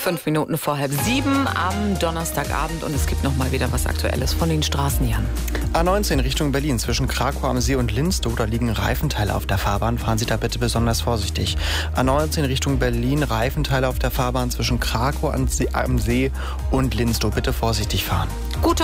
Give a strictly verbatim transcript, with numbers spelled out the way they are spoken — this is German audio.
Fünf Minuten vor halb sieben am Donnerstagabend und es gibt noch mal wieder was Aktuelles von den Straßen, Jan. A neunzehn Richtung Berlin zwischen Krakau am See und Linstow, da liegen Reifenteile auf der Fahrbahn. Fahren Sie da bitte besonders vorsichtig. A neunzehn Richtung Berlin, Reifenteile auf der Fahrbahn zwischen Krakau am See und Linstow. Bitte vorsichtig fahren. Gute